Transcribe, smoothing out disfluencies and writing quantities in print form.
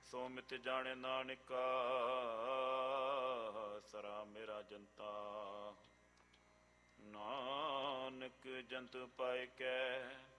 ਸੋ ਮਿਤ ਜਾਣੇ ਨਾਨਕਾ ਸਰਾ ਮੇਰਾ ਜਨਤਾ। ਨਾਨਕ ਜੰਤ ਪਾਇ ਕੈ